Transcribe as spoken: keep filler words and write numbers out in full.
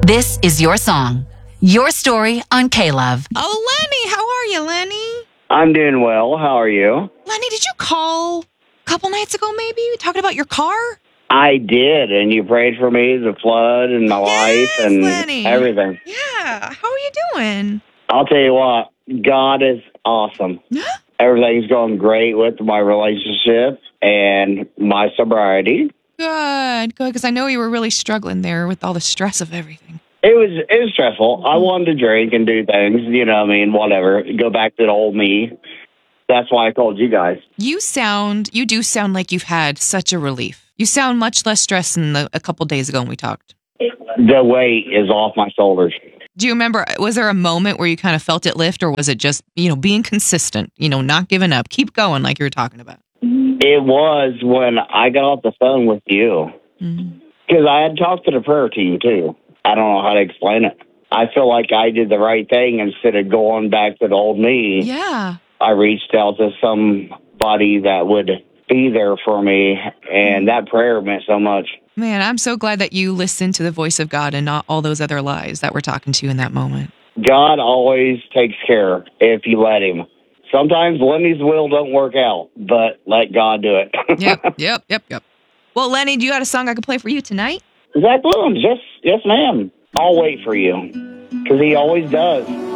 This is your song, your story on K-Love. Oh, Lenny, how are you, Lenny? I'm doing well. How are you? Lenny, did you call a couple nights ago, maybe? Talking about your car? I did, and you prayed for me, the flood, and my Yes, life, and Lenny. everything. Yeah. How are you doing? I'll tell you what, God is awesome. Everything's going great with my relationship and my sobriety. Good, good, because I know you were really struggling there with all the stress of everything. It was it was stressful. I wanted to drink and do things, you know what I mean, whatever. Go back to the old me. That's why I called you guys. You sound, you do sound like you've had such a relief. You sound much less stressed than the, a couple days ago when we talked. The weight is off my shoulders. Do you remember, was there a moment where you kind of felt it lift, or was it just, you know, being consistent, you know, not giving up, keep going like you were talking about? It was when I got off the phone with you. Because mm-hmm. I had talked to the prayer team, too. I don't know how to explain it. I feel like I did the right thing instead of going back to the old me. Yeah. I reached out to somebody that would be there for me, and that prayer meant so much. Man, I'm so glad that you listened to the voice of God and not all those other lies that were talking to you in that moment. God always takes care if you let him. Sometimes Lenny's will don't work out, but let God do it. Yep, yep, yep, yep. Well, Lenny, do you got a song I could play for you tonight? Zach Bloom, yes, yes, ma'am. I'll wait for you, because he always does.